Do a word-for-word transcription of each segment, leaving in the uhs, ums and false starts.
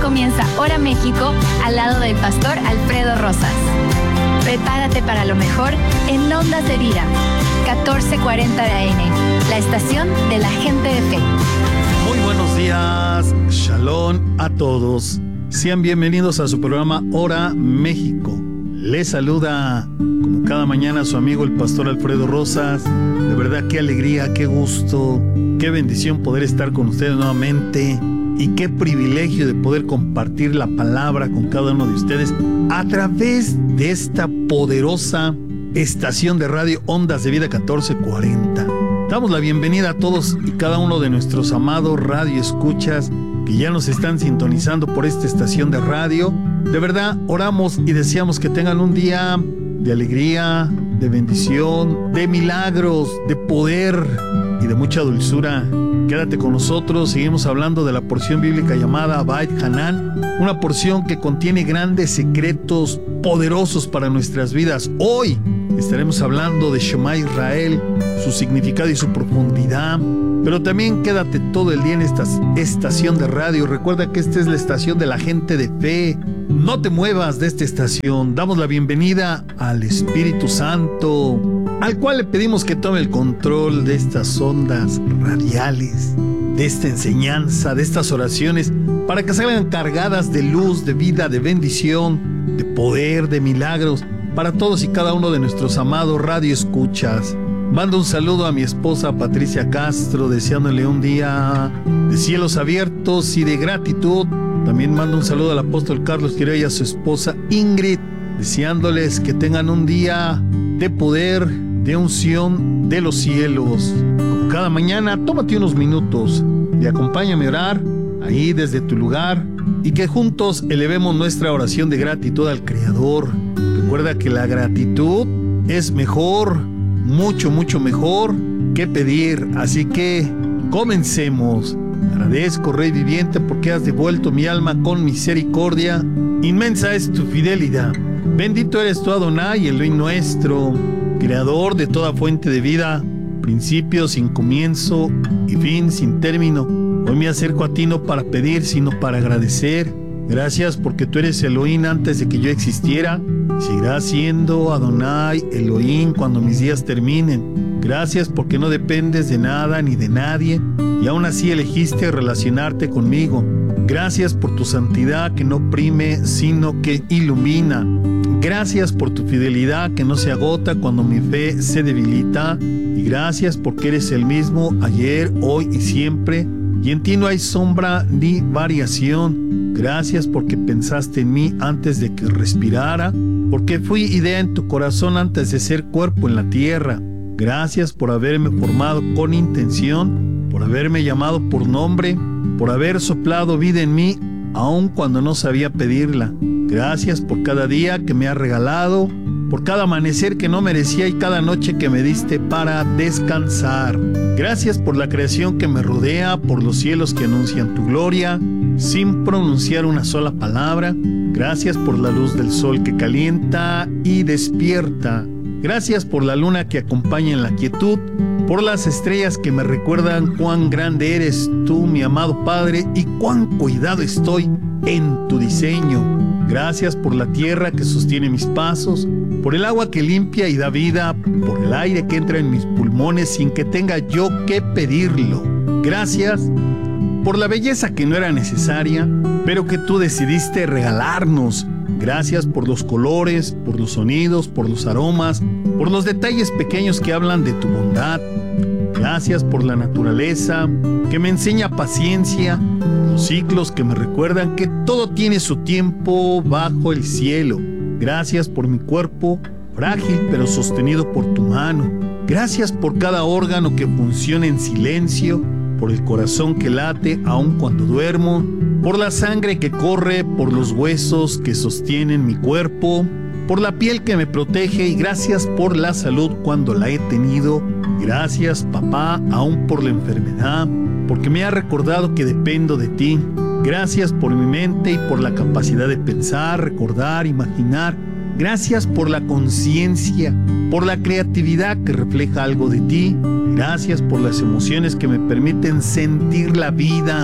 Comienza Hora México al lado del pastor Alfredo Rosas. Prepárate para lo mejor en Ondas de Vida, catorce cuarenta de A M, la estación de la gente de fe. Muy buenos días, shalom a todos. Sean bienvenidos a su programa Hora México. Les saluda como cada mañana su amigo el pastor Alfredo Rosas. De verdad, qué alegría, qué gusto, qué bendición poder estar con ustedes nuevamente. Y qué privilegio de poder compartir la palabra con cada uno de ustedes a través de esta poderosa estación de radio Ondas de Vida catorce cuarenta. Damos la bienvenida a todos y cada uno de nuestros amados radioescuchas que ya nos están sintonizando por esta estación de radio. De verdad, oramos y deseamos que tengan un día de alegría, de bendición, de milagros, de poder y de mucha dulzura. Quédate con nosotros, seguimos hablando de la porción bíblica llamada Beit Hanan, una porción que contiene grandes secretos poderosos para nuestras vidas. Hoy estaremos hablando de Shema Israel, su significado y su profundidad, pero también quédate todo el día en esta estación de radio. Recuerda que esta es la estación de la gente de fe. No te muevas de esta estación. Damos la bienvenida al Espíritu Santo, al cual le pedimos que tome el control de estas ondas radiales, de esta enseñanza, de estas oraciones, para que salgan cargadas de luz, de vida, de bendición, de poder, de milagros, para todos y cada uno de nuestros amados radioescuchas. Mando un saludo a mi esposa Patricia Castro, deseándole un día de cielos abiertos y de gratitud. También mando un saludo al apóstol Carlos Quiroga y a su esposa Ingrid, deseándoles que tengan un día de poder, de unción de los cielos. Como cada mañana, tómate unos minutos y acompáñame a orar ahí desde tu lugar y que juntos elevemos nuestra oración de gratitud al Creador. Recuerda que la gratitud es mejor, mucho, mucho mejor que pedir. Así que comencemos. Agradezco, Rey viviente, porque has devuelto mi alma con misericordia. Inmensa es tu fidelidad. Bendito eres tú, Adonai, Elohim nuestro, creador de toda fuente de vida, principio sin comienzo y fin sin término. Hoy me acerco a ti no para pedir, sino para agradecer. Gracias porque tú eres Elohim antes de que yo existiera. Y seguirás siendo Adonai, Elohim, cuando mis días terminen. Gracias porque no dependes de nada ni de nadie, y aún así elegiste relacionarte conmigo. Gracias por tu santidad que no oprime, sino que ilumina. Gracias por tu fidelidad que no se agota cuando mi fe se debilita. Y gracias porque eres el mismo ayer, hoy y siempre, y en ti no hay sombra ni variación. Gracias porque pensaste en mí antes de que respirara, porque fui idea en tu corazón antes de ser cuerpo en la tierra. Gracias por haberme formado con intención, por haberme llamado por nombre, por haber soplado vida en mí, aun cuando no sabía pedirla. Gracias por cada día que me has regalado, por cada amanecer que no merecía y cada noche que me diste para descansar. Gracias por la creación que me rodea, por los cielos que anuncian tu gloria, sin pronunciar una sola palabra. Gracias por la luz del sol que calienta y despierta. Gracias por la luna que acompaña en la quietud, por las estrellas que me recuerdan cuán grande eres tú, mi amado Padre, y cuán cuidado estoy en tu diseño. Gracias por la tierra que sostiene mis pasos, por el agua que limpia y da vida, por el aire que entra en mis pulmones sin que tenga yo que pedirlo. Gracias por la belleza que no era necesaria, pero que tú decidiste regalarnos. Gracias por los colores, por los sonidos, por los aromas, por los detalles pequeños que hablan de tu bondad. Gracias por la naturaleza que me enseña paciencia, los ciclos que me recuerdan que todo tiene su tiempo bajo el cielo. Gracias por mi cuerpo, frágil pero sostenido por tu mano. Gracias por cada órgano que funciona en silencio, por el corazón que late aun cuando duermo, por la sangre que corre, por los huesos que sostienen mi cuerpo, por la piel que me protege, y gracias por la salud cuando la he tenido. Gracias, papá, aún por la enfermedad, porque me ha recordado que dependo de ti. Gracias por mi mente y por la capacidad de pensar, recordar, imaginar. Gracias por la conciencia, por la creatividad que refleja algo de ti. Gracias por las emociones que me permiten sentir la vida.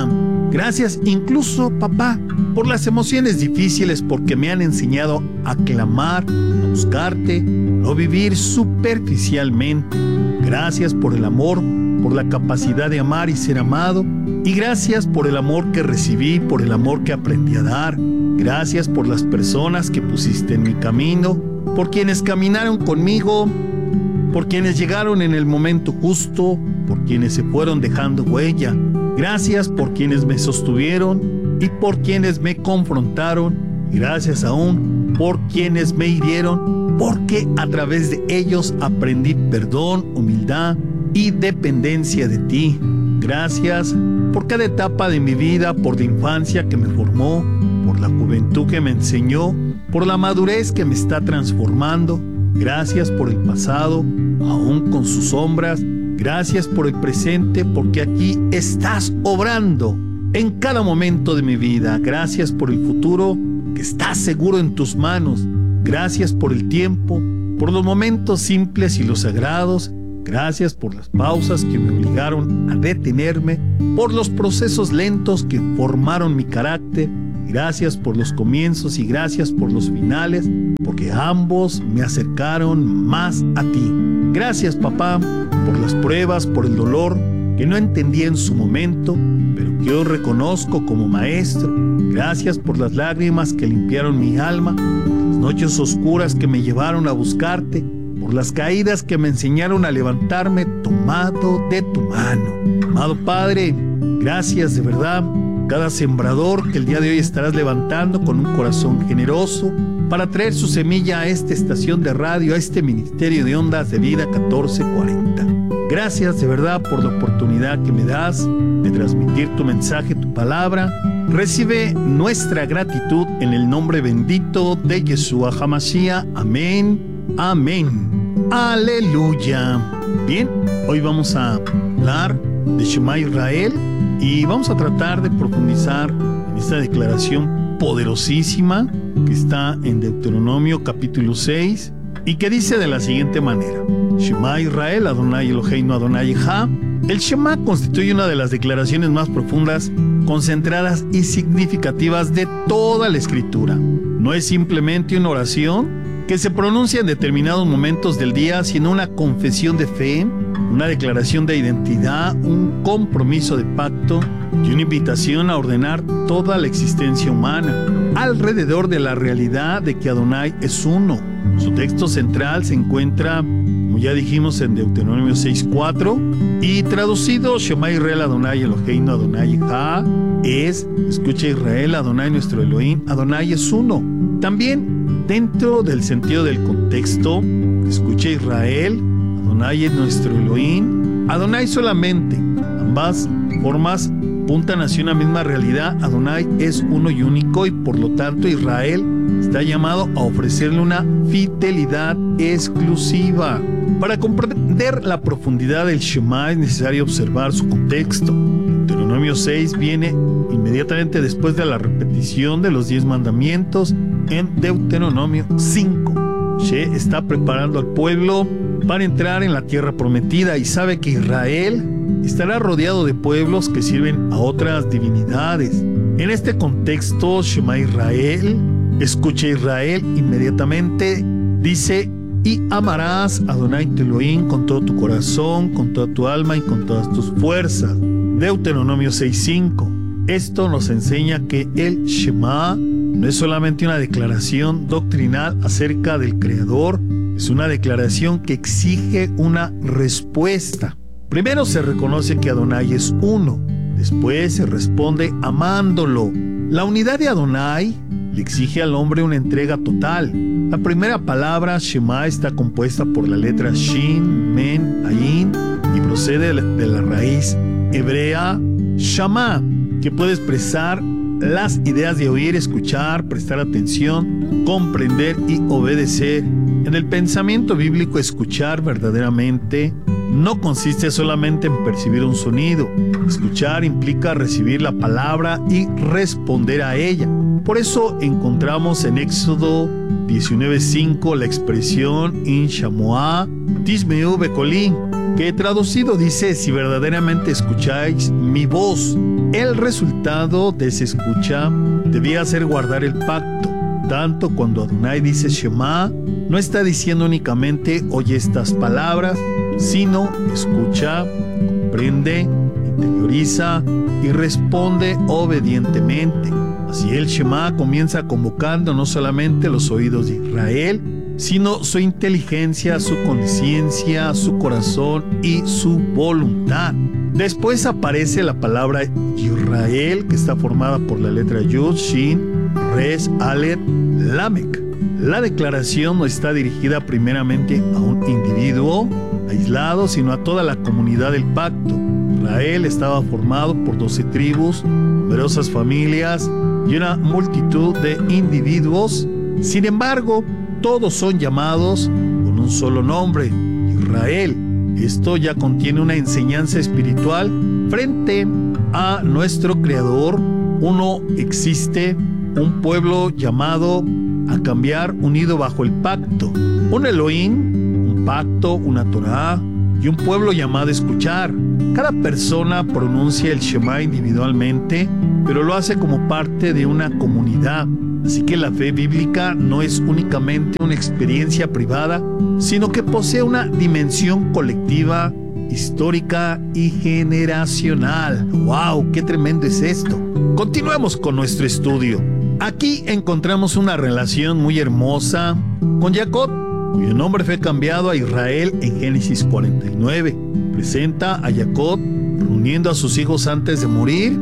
Gracias incluso, papá, por las emociones difíciles, porque me han enseñado a clamar, a buscarte, no vivir superficialmente. Gracias por el amor, por la capacidad de amar y ser amado. Y gracias por el amor que recibí, por el amor que aprendí a dar. Gracias por las personas que pusiste en mi camino, por quienes caminaron conmigo, por quienes llegaron en el momento justo, por quienes se fueron dejando huella. Gracias por quienes me sostuvieron y por quienes me confrontaron. Gracias aún por quienes me hirieron, porque a través de ellos aprendí perdón, humildad y dependencia de ti. Gracias por cada etapa de mi vida, por la infancia que me formó, por la juventud que me enseñó, por la madurez que me está transformando. Gracias por el pasado, aún con sus sombras. Gracias por el presente, porque aquí estás obrando en cada momento de mi vida. Gracias por el futuro, que está seguro en tus manos. Gracias por el tiempo, por los momentos simples y los sagrados. Gracias por las pausas que me obligaron a detenerme, por los procesos lentos que formaron mi carácter. Gracias por los comienzos y gracias por los finales, porque ambos me acercaron más a ti. Gracias, papá, por las pruebas, por el dolor que no entendí en su momento, pero que hoy reconozco como maestro. Gracias por las lágrimas que limpiaron mi alma, por las noches oscuras que me llevaron a buscarte, por las caídas que me enseñaron a levantarme tomado de tu mano. Amado Padre, gracias de verdad. Cada sembrador que el día de hoy estarás levantando con un corazón generoso para traer su semilla a esta estación de radio, a este Ministerio de Ondas de Vida catorce cuarenta. Gracias de verdad por la oportunidad que me das de transmitir tu mensaje, tu palabra. Recibe nuestra gratitud en el nombre bendito de Yeshua HaMashiach. Amén, amén. Aleluya. Bien, hoy vamos a hablar de Shema Israel y vamos a tratar de profundizar en esta declaración poderosísima que está en Deuteronomio capítulo seis y que dice de la siguiente manera: Shema Israel, Adonai Eloheinu Adonai Echad. El Shema constituye una de las declaraciones más profundas, concentradas y significativas de toda la Escritura. No es simplemente una oración que se pronuncia en determinados momentos del día, sino una confesión de fe, una declaración de identidad, un compromiso de pacto y una invitación a ordenar toda la existencia humana alrededor de la realidad de que Adonai es uno. Su texto central se encuentra, como ya dijimos, en Deuteronomio seis cuatro, y traducido Shema Israel Adonai Eloheinu Adonai Echad es: escucha Israel, Adonai nuestro Elohim, Adonai es uno. También dentro del sentido del contexto, escucha Israel, Adonai es nuestro Elohim, Adonai solamente. Ambas formas apuntan hacia una misma realidad. Adonai es uno y único, y por lo tanto Israel está llamado a ofrecerle una fidelidad exclusiva. Para comprender la profundidad del Shema es necesario observar su contexto. Deuteronomio seis viene inmediatamente después de la repetición de los diez mandamientos en Deuteronomio cinco. Moshe está preparando al pueblo para entrar en la tierra prometida y sabe que Israel estará rodeado de pueblos que sirven a otras divinidades. En este contexto, Shema Israel, escucha Israel, inmediatamente dice: y amarás a Adonai tu Elohim con todo tu corazón, con toda tu alma y con todas tus fuerzas. Deuteronomio seis cinco. Esto nos enseña que el Shema no es solamente una declaración doctrinal acerca del Creador, es una declaración que exige una respuesta. Primero se reconoce que Adonai es uno, después se responde amándolo. La unidad de Adonai le exige al hombre una entrega total. La primera palabra, Shema, está compuesta por la letra Shin, Men, Ayin y procede de la raíz hebrea Shama, que puede expresar las ideas de oír, escuchar, prestar atención, comprender y obedecer. En el pensamiento bíblico, escuchar verdaderamente no consiste solamente en percibir un sonido. Escuchar implica recibir la palabra y responder a ella. Por eso encontramos en Éxodo diecinueve cinco la expresión In Shamoah Tismeu Bekolí, que traducido dice: si verdaderamente escucháis mi voz. El resultado de esa escucha debía ser guardar el pacto. Tanto cuando Adonai dice Shema, no está diciendo únicamente oye estas palabras, sino escucha, comprende, interioriza y responde obedientemente. Así el Shema comienza convocando no solamente los oídos de Israel, sino su inteligencia, su conciencia, su corazón y su voluntad. Después aparece la palabra Israel, que está formada por la letra Yud, Shin, Res, Aleph, Lamek. La declaración no está dirigida primeramente a un individuo aislado, sino a toda la comunidad del pacto. Israel estaba formado por doce tribus, numerosas familias y una multitud de individuos. Sin embargo, todos son llamados con un solo nombre, Israel. Esto ya contiene una enseñanza espiritual frente a nuestro Creador. Uno existe, un pueblo llamado a cambiar, unido bajo el pacto. Un Elohim, un pacto, una Torah y un pueblo llamado a escuchar. Cada persona pronuncia el Shema individualmente, pero lo hace como parte de una comunidad. Así que la fe bíblica no es únicamente una experiencia privada, sino que posee una dimensión colectiva, histórica y generacional. ¡Wow! ¡Qué tremendo es esto! Continuemos con nuestro estudio. Aquí encontramos una relación muy hermosa con Jacob, cuyo nombre fue cambiado a Israel en Génesis cuarenta y nueve. Presenta a Jacob reuniendo a sus hijos antes de morir.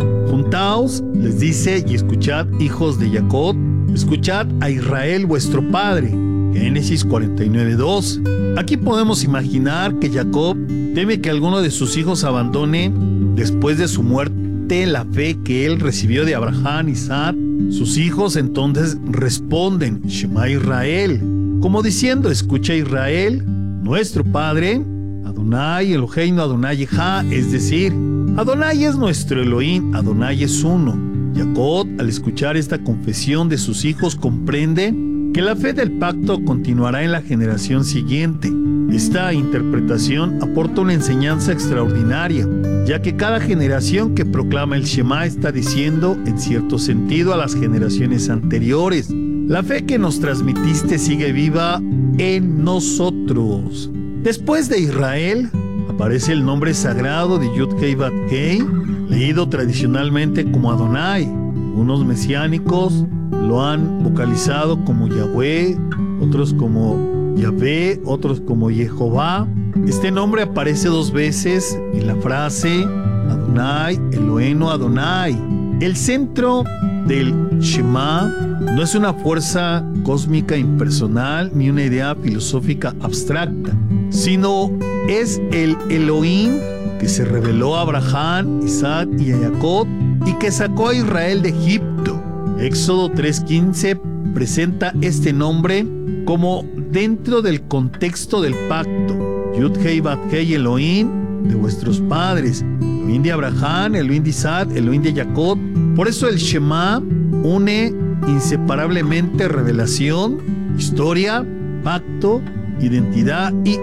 Juntaos, les dice, y escuchad, hijos de Jacob, escuchad a Israel vuestro padre. Génesis cuarenta y nueve, dos. Aquí podemos imaginar que Jacob teme que alguno de sus hijos abandone después de su muerte la fe que él recibió de Abraham, Isaac. Sus hijos entonces responden, Shema Israel, como diciendo, escucha Israel, nuestro padre, Adonai Eloheinu Adonai Echad, es decir, Adonai es nuestro Elohim, Adonai es uno. Jacob, al escuchar esta confesión de sus hijos, comprende que la fe del pacto continuará en la generación siguiente. Esta interpretación aporta una enseñanza extraordinaria, ya que cada generación que proclama el Shema está diciendo, en cierto sentido, a las generaciones anteriores, la fe que nos transmitiste sigue viva en nosotros. Después de Israel, aparece el nombre sagrado de Yud-Hei Bat-Hei, leído tradicionalmente como Adonai. Unos mesiánicos lo han vocalizado como Yahweh, otros como Yahvé, otros como Jehová. Este nombre aparece dos veces en la frase Adonai, Eloheinu Adonai. El centro del Shema no es una fuerza cósmica impersonal ni una idea filosófica abstracta, sino es el Elohim que se reveló a Abraham, Isaac y a Jacob y que sacó a Israel de Egipto. Éxodo tres quince presenta este nombre como dentro del contexto del pacto. Yud-Hei Bat-Hei Elohim de vuestros padres, Elohim de Abraham, Elohim de Isaac, Elohim de Jacob. Por eso el Shema une inseparablemente revelación, historia, pacto, identidad y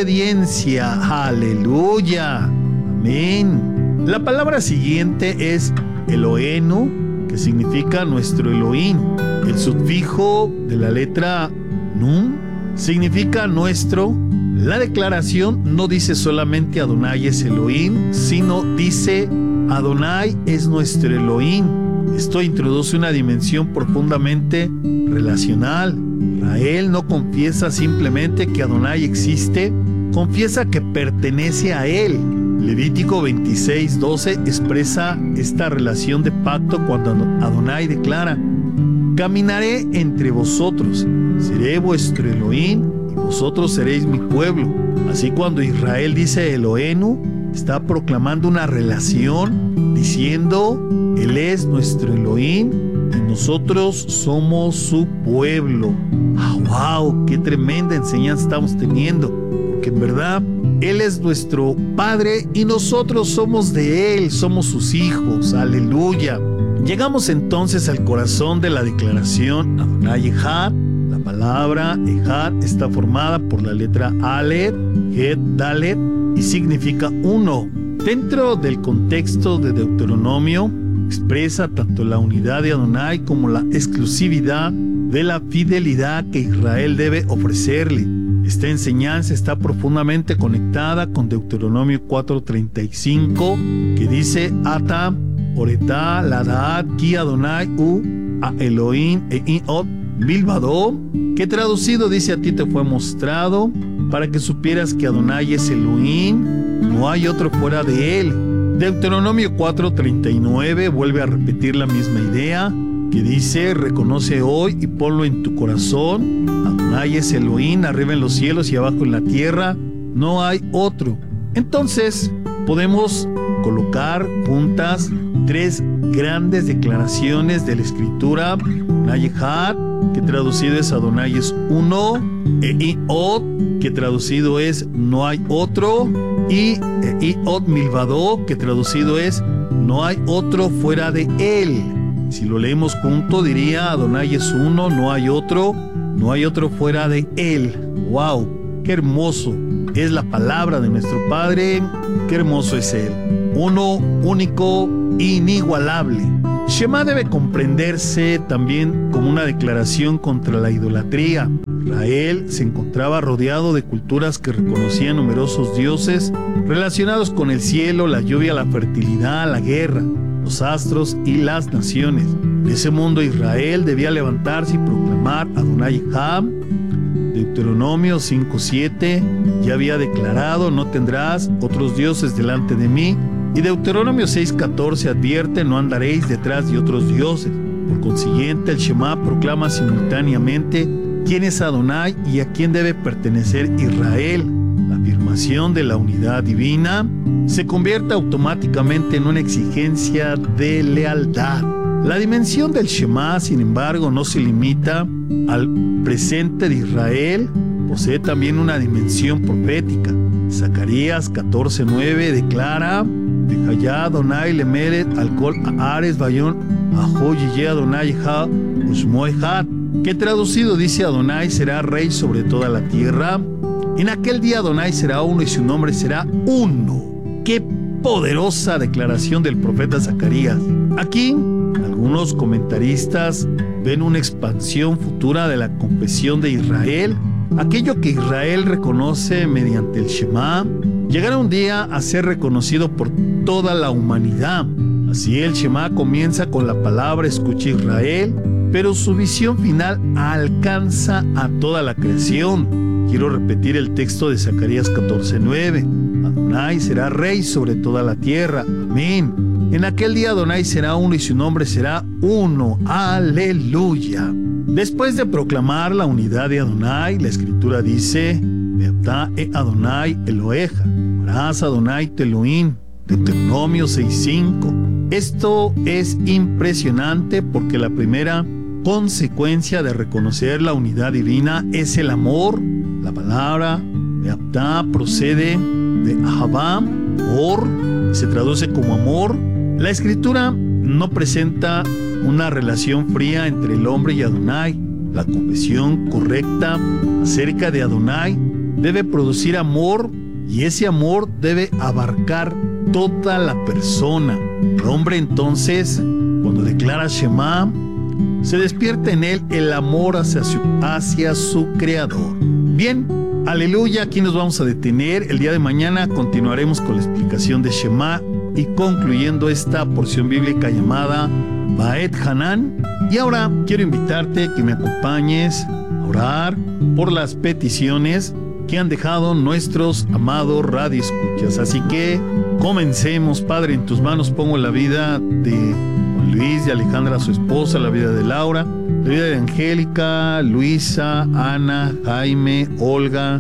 obediencia. ¡Aleluya! Amén. La palabra siguiente es Eloheinu, que significa nuestro Elohim. El sufijo de la letra Nun significa nuestro. La declaración no dice solamente Adonai es Elohim, sino dice Adonai es nuestro Elohim. Esto introduce una dimensión profundamente relacional. Israel no confiesa simplemente que Adonai existe, confiesa que pertenece a él. Levítico veintiséis doce expresa esta relación de pacto cuando Adonai declara: caminaré entre vosotros, seré vuestro Elohim y vosotros seréis mi pueblo. Así, cuando Israel dice Eloheinu, está proclamando una relación diciendo: él es nuestro Elohim y nosotros somos su pueblo. ¡Ah, wow! ¡Qué tremenda enseñanza estamos teniendo! Porque en verdad Él es nuestro Padre y nosotros somos de Él, somos sus hijos. ¡Aleluya! Llegamos entonces al corazón de la declaración Adonai Echad. La palabra Echad está formada por la letra Aleph, Het, Dalet y significa uno. Dentro del contexto de Deuteronomio, expresa tanto la unidad de Adonai como la exclusividad de la fidelidad que Israel debe ofrecerle. Esta enseñanza está profundamente conectada con Deuteronomio cuatro treinta y cinco, que dice: Ata, Oretá, Ladaat, Ki Adonai, U, A Elohim, E Iot, Milvado, que traducido dice: a ti te fue mostrado para que supieras que Adonai es Elohim, no hay otro fuera de él. Deuteronomio cuatro treinta y nueve vuelve a repetir la misma idea, que dice: reconoce hoy y ponlo en tu corazón, Adonai es Elohim, arriba en los cielos y abajo en la tierra, no hay otro. Entonces podemos colocar juntas tres grandes declaraciones de la escritura: Adonai Echad, que traducido es Adonai es uno, Eiot, que traducido es no hay otro, y Eiot Milvado, que traducido es no hay otro fuera de él. Si lo leemos junto, diría: Adonai es uno, no hay otro, no hay otro fuera de él. ¡Wow! ¡Qué hermoso es la palabra de nuestro Padre! ¡Qué hermoso es él! Uno, único, inigualable. Shema debe comprenderse también como una declaración contra la idolatría. Israel se encontraba rodeado de culturas que reconocían numerosos dioses relacionados con el cielo, la lluvia, la fertilidad, la guerra, los astros y las naciones. En ese mundo Israel debía levantarse y proclamar Adonai Echad. Deuteronomio cinco siete ya había declarado: no tendrás otros dioses delante de mí. Y Deuteronomio seis catorce advierte: no andaréis detrás de otros dioses. Por consiguiente, el Shema proclama simultáneamente quién es Adonai y a quién debe pertenecer Israel. La afirmación de la unidad divina se convierte automáticamente en una exigencia de lealtad. La dimensión del Shema, sin embargo, no se limita al presente de Israel, posee también una dimensión profética. Zacarías catorce nueve declara: Vejayá Adonai lemeret al kol haaretz vayon ajo yiyeh Adonai echad ushmo echad, que traducido dice: Adonai será rey sobre toda la tierra. En aquel día Adonai será uno y su nombre será uno. ¡Qué poderosa declaración del profeta Zacarías! Aquí, algunos comentaristas ven una expansión futura de la confesión de Israel. Aquello que Israel reconoce mediante el Shema llegará un día a ser reconocido por toda la humanidad. Así el Shema comienza con la palabra escucha Israel, pero su visión final alcanza a toda la creación. Quiero repetir el texto de Zacarías catorce nueve. Adonai será rey sobre toda la tierra. Amén. En aquel día Adonai será uno y su nombre será uno. Aleluya. Después de proclamar la unidad de Adonai, la escritura dice: Veatá e Adonai Eloheja, amarás a Adonai tu Elohim. Deuteronomio seis cinco. Esto es impresionante porque la primera consecuencia de reconocer la unidad divina es el amor. La palabra Veatá procede de Ahavá, amor, y se traduce como amor. La escritura no presenta una relación fría entre el hombre y Adonai. La confesión correcta acerca de Adonai debe producir amor, y ese amor debe abarcar toda la persona. El hombre entonces, cuando declara Shema, se despierta en él el amor hacia su, hacia su creador. Bien, aleluya, aquí nos vamos a detener. El día de mañana continuaremos con la explicación de Shema y concluyendo esta porción bíblica llamada Baet Hanan. Y ahora quiero invitarte a que me acompañes a orar por las peticiones que han dejado nuestros amados radioescuchas. Así que comencemos. Padre, en tus manos pongo la vida de Juan Luis, de Alejandra, su esposa, la vida de Laura, la vida de Angélica, Luisa, Ana, Jaime, Olga,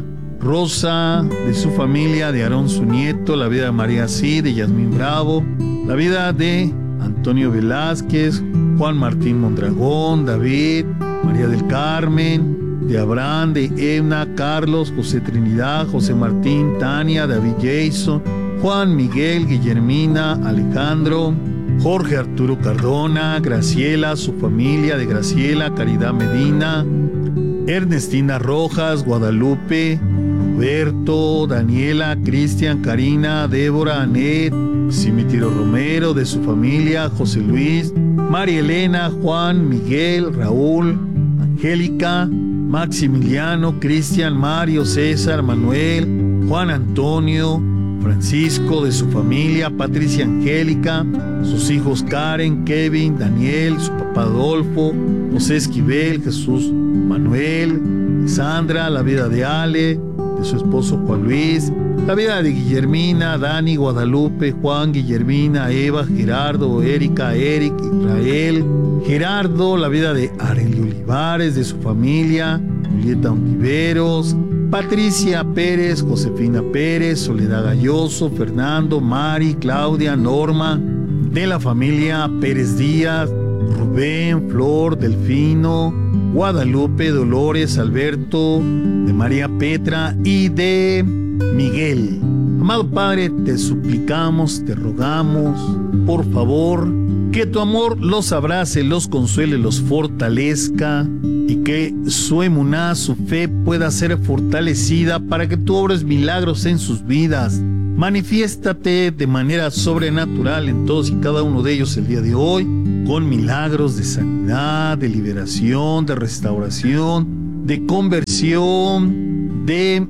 Rosa, de su familia, de Aarón, su nieto, la vida de María Cid, de Yasmín Bravo, la vida de Antonio Velázquez, Juan Martín Mondragón, David, María del Carmen, de Abraham, de Evna, Carlos, José Trinidad, José Martín, Tania, David Jason, Juan Miguel, Guillermina, Alejandro, Jorge Arturo Cardona, Graciela, su familia de Graciela, Caridad Medina, Ernestina Rojas, Guadalupe, Roberto, Daniela, Cristian, Karina, Débora, Anet, Simitiro Romero, de su familia, José Luis, María Elena, Juan, Miguel, Raúl, Angélica, Maximiliano, Cristian, Mario, César, Manuel, Juan Antonio, Francisco, de su familia, Patricia Angélica, sus hijos Karen, Kevin, Daniel, su papá Adolfo, José Esquivel, Jesús Manuel, Sandra, la vida de Ale, de su esposo Juan Luis, la vida de Guillermina, Dani, Guadalupe, Juan, Guillermina, Eva, Gerardo, Erika, Eric, Israel, Gerardo, la vida de Arely Olivares, de su familia, Julieta Ontiveros, Patricia Pérez, Josefina Pérez, Soledad Galloso, Fernando, Mari, Claudia, Norma, de la familia Pérez Díaz, Rubén, Flor, Delfino, Guadalupe, Dolores, Alberto, de María Petra y de Miguel. Amado Padre, te suplicamos, te rogamos, por favor, que tu amor los abrace, los consuele, los fortalezca y que su emuná, su fe pueda ser fortalecida para que tú obres milagros en sus vidas. Manifiéstate de manera sobrenatural en todos y cada uno de ellos el día de hoy, con milagros de sanidad, de liberación, de restauración, de conversión, de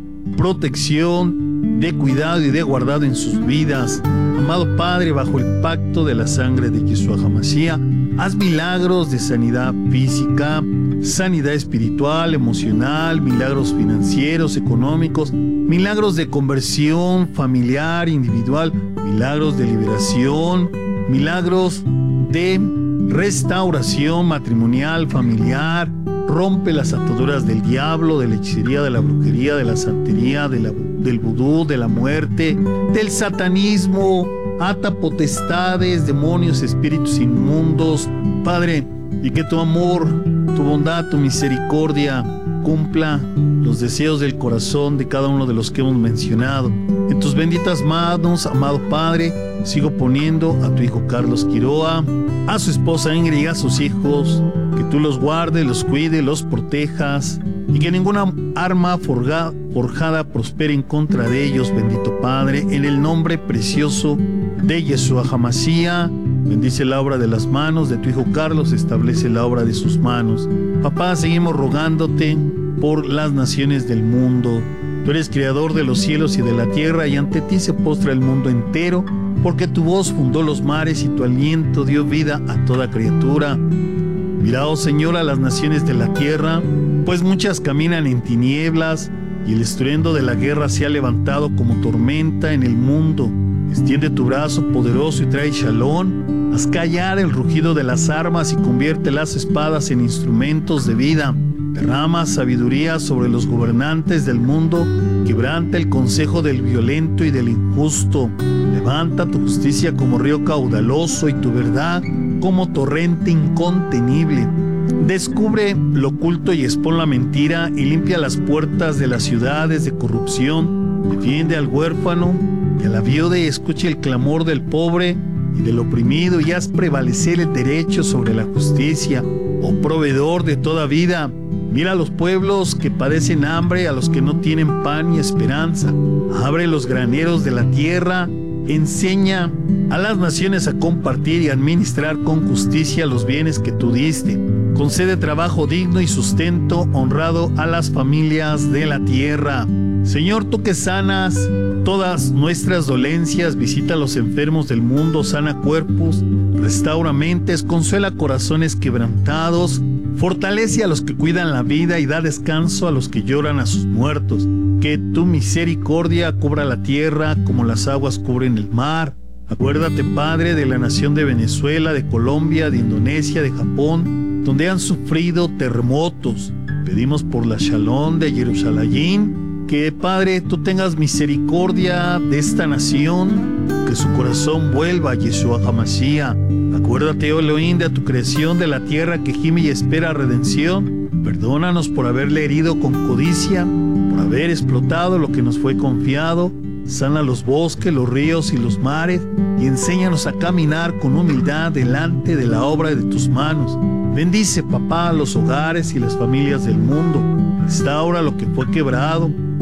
protección, de cuidado y de guardado en sus vidas. Amado Padre, bajo el pacto de la sangre de Yeshua HaMashiach, haz milagros de sanidad física, sanidad espiritual, emocional, milagros financieros, económicos, milagros de conversión familiar, individual, milagros de liberación, milagros de restauración matrimonial, familiar. Rompe las ataduras del diablo, de la hechicería, de la brujería, de la santería, de la, del vudú, de la muerte, del satanismo. Ata potestades, demonios, espíritus inmundos, Padre, y que tu amor, tu bondad, tu misericordia cumpla los deseos del corazón de cada uno de los que hemos mencionado. En tus benditas manos, amado Padre, sigo poniendo a tu hijo Carlos Quiroa, a su esposa Ingrid y a sus hijos, que tú los guardes, los cuides, los protejas y que ninguna arma forga, forjada prospere en contra de ellos, bendito Padre, en el nombre precioso de Yeshua HaMashiach. Bendice la obra de las manos de tu hijo Carlos, establece la obra de sus manos. Papá, seguimos rogándote por las naciones del mundo. Tú eres creador de los cielos y de la tierra, y ante ti se postra el mundo entero, porque tu voz fundó los mares y tu aliento dio vida a toda criatura. Mira, oh Señor, a las naciones de la tierra, pues muchas caminan en tinieblas, y el estruendo de la guerra se ha levantado como tormenta en el mundo. Extiende tu brazo poderoso y trae shalom. Haz callar el rugido de las armas y convierte las espadas en instrumentos de vida. Derrama sabiduría sobre los gobernantes del mundo. Quebranta el consejo del violento y del injusto. Levanta tu justicia como río caudaloso y tu verdad como torrente incontenible. Descubre lo oculto y expón la mentira y limpia las puertas de las ciudades de corrupción. Defiende al huérfano y a la viuda y escucha el clamor del pobre y del oprimido y haz prevalecer el derecho sobre la justicia. Oh proveedor de toda vida, mira a los pueblos que padecen hambre, a los que no tienen pan y esperanza. Abre los graneros de la tierra, enseña a las naciones a compartir y administrar con justicia los bienes que tú diste. Concede trabajo digno y sustento honrado a las familias de la tierra. Señor, tú que sanas todas nuestras dolencias, visita a los enfermos del mundo, sana cuerpos, restaura mentes, consuela corazones quebrantados, fortalece a los que cuidan la vida y da descanso a los que lloran a sus muertos. Que tu misericordia cubra la tierra como las aguas cubren el mar. Acuérdate, Padre, de la nación de Venezuela, de Colombia, de Indonesia, de Japón, donde han sufrido terremotos. Pedimos por la Shalom de Jerusalén, que, Padre, tú tengas misericordia de esta nación, que su corazón vuelva a Yeshua HaMashiach. Acuérdate, oh Elohim, de tu creación de la tierra que gime y espera redención. Perdónanos por haberle herido con codicia, por haber explotado lo que nos fue confiado. Sana los bosques, los ríos y los mares, y enséñanos a caminar con humildad delante de la obra de tus manos. Bendice, papá, los hogares y las familias del mundo. Restaura lo que fue quebrado,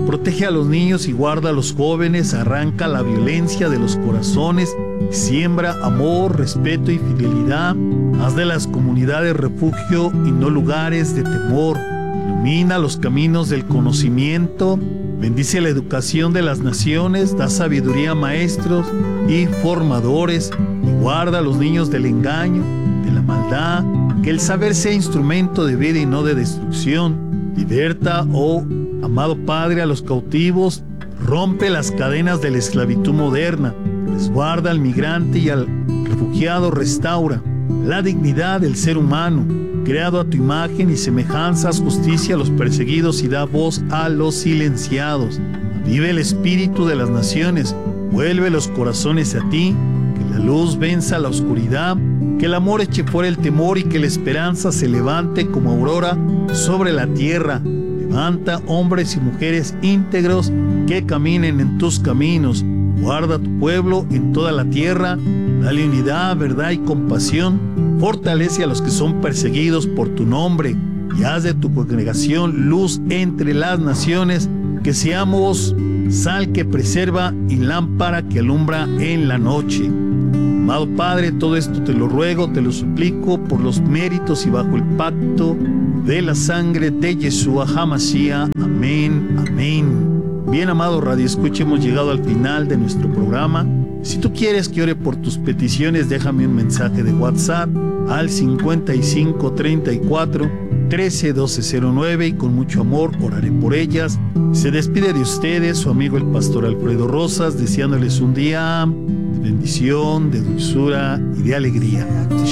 Protege a los niños y guarda a los jóvenes, arranca la violencia de los corazones, siembra amor, respeto y fidelidad. Haz de las comunidades refugio y no lugares de temor. Ilumina los caminos del conocimiento. Bendice la educación de las naciones, da sabiduría a maestros y formadores, y guarda a los niños del engaño, de la maldad. Que el saber sea instrumento de vida y no de destrucción. Liberta, oh amado Padre, a los cautivos, rompe las cadenas de la esclavitud moderna, resguarda al migrante y al refugiado, restaura la dignidad del ser humano, creado a tu imagen y semejanza, haz justicia a los perseguidos y da voz a los silenciados. Vive el espíritu de las naciones, vuelve los corazones a ti, que la luz venza la oscuridad, que el amor eche fuera el temor y que la esperanza se levante como aurora sobre la tierra. Levanta hombres y mujeres íntegros que caminen en tus caminos. Guarda a tu pueblo en toda la tierra. Dale unidad, verdad y compasión. Fortalece a los que son perseguidos por tu nombre y haz de tu congregación luz entre las naciones. Que seamos sal que preserva y lámpara que alumbra en la noche. Amado Padre, todo esto te lo ruego, te lo suplico por los méritos y bajo el pacto de la sangre de Yeshua HaMashiach. Amén, amén. Bien, amado Radio Escucha, hemos llegado al final de nuestro programa. Si tú quieres que ore por tus peticiones, déjame un mensaje de WhatsApp al cincuenta y cinco treinta y cuatro trece doce cero nueve y con mucho amor oraré por ellas. Se despide de ustedes su amigo el pastor Alfredo Rosas, deseándoles un día de bendición, de dulzura y de alegría.